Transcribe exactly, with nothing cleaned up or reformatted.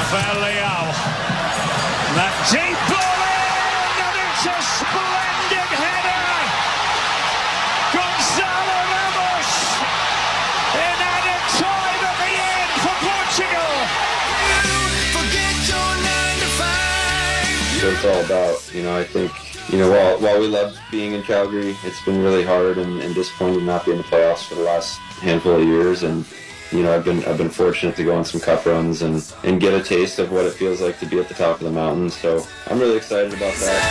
Rafael Leao. That deep ball in, and it's a splendid header. Gonzalo Ramos in added time at the end for Portugal. Forget your nine to five. What it's all about, you know, I think, you know, while, while we love being in Calgary, it's been really hard and, and disappointing not being in the playoffs for the last handful of years. And, you know, I've been I've been fortunate to go on some cup runs and, and get a taste of what it feels like to be at the top of the mountain. So I'm really excited about that.